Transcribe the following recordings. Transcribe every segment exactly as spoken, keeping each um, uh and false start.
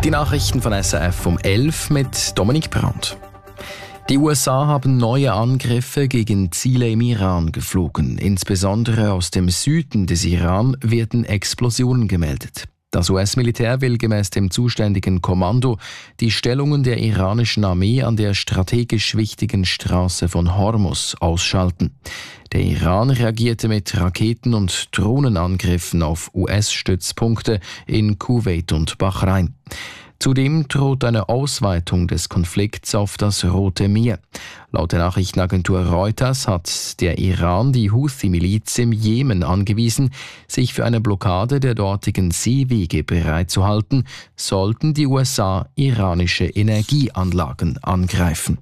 Die Nachrichten von S R F um elf mit Dominik Brandt. Die U S A haben neue Angriffe gegen Ziele im Iran geflogen. Insbesondere aus dem Süden des Iran werden Explosionen gemeldet. Das U S-Militär will gemäß dem zuständigen Kommando die Stellungen der iranischen Armee an der strategisch wichtigen Straße von Hormuz ausschalten. Der Iran reagierte mit Raketen- und Drohnenangriffen auf U S-Stützpunkte in Kuwait und Bahrain. Zudem droht eine Ausweitung des Konflikts auf das Rote Meer. Laut der Nachrichtenagentur Reuters hat der Iran die Houthi-Miliz im Jemen angewiesen, sich für eine Blockade der dortigen Seewege bereitzuhalten, sollten die U S A iranische Energieanlagen angreifen.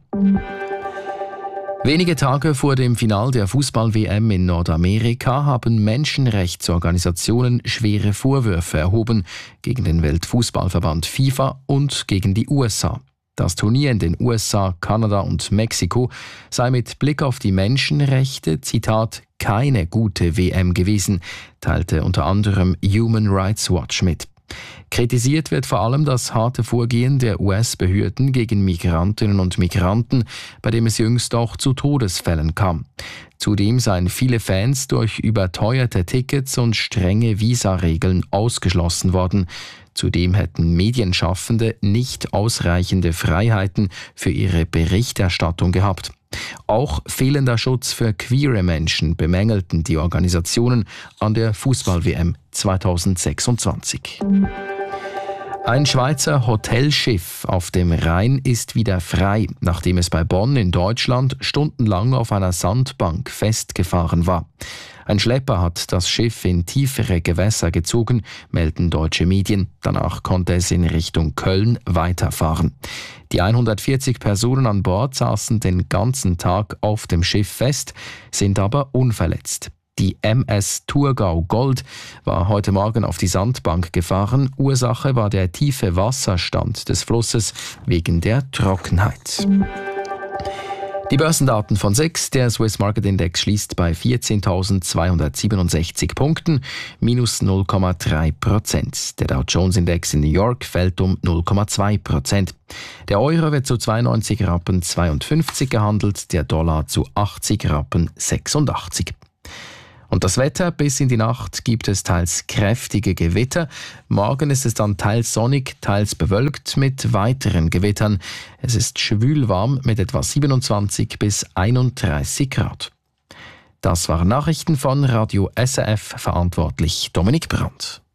Wenige Tage vor dem Final der Fußball-W M in Nordamerika haben Menschenrechtsorganisationen schwere Vorwürfe erhoben gegen den Weltfußballverband FIFA und gegen die U S A. Das Turnier in den U S A, Kanada und Mexiko sei mit Blick auf die Menschenrechte, Zitat, keine gute W M gewesen, teilte unter anderem Human Rights Watch mit. Kritisiert wird vor allem das harte Vorgehen der U S-Behörden gegen Migrantinnen und Migranten, bei dem es jüngst auch zu Todesfällen kam. Zudem seien viele Fans durch überteuerte Tickets und strenge Visaregeln ausgeschlossen worden. Zudem hätten Medienschaffende nicht ausreichende Freiheiten für ihre Berichterstattung gehabt. Auch fehlender Schutz für queere Menschen bemängelten die Organisationen an der Fußball-W M zweitausendsechsundzwanzig. Ein Schweizer Hotelschiff auf dem Rhein ist wieder frei, nachdem es bei Bonn in Deutschland stundenlang auf einer Sandbank festgefahren war. Ein Schlepper hat das Schiff in tiefere Gewässer gezogen, melden deutsche Medien. Danach konnte es in Richtung Köln weiterfahren. Die hundertvierzig Personen an Bord saßen den ganzen Tag auf dem Schiff fest, sind aber unverletzt. Die M S Thurgau Gold war heute Morgen auf die Sandbank gefahren. Ursache war der tiefe Wasserstand des Flusses wegen der Trockenheit. Die Börsendaten von S I X. Der Swiss Market Index schließt bei vierzehntausendzweihundertsiebenundsechzig Punkten, minus null Komma drei Prozent. Der Dow Jones Index in New York fällt um null Komma zwei Prozent. Der Euro wird zu zweiundneunzig Rappen zweiundfünfzig gehandelt, der Dollar zu achtzig Rappen sechsundachtzig. Und das Wetter: bis in die Nacht gibt es teils kräftige Gewitter. Morgen ist es dann teils sonnig, teils bewölkt mit weiteren Gewittern. Es ist schwülwarm mit etwa siebenundzwanzig bis einunddreißig Grad. Das waren Nachrichten von Radio S R F, verantwortlich Dominik Brandt.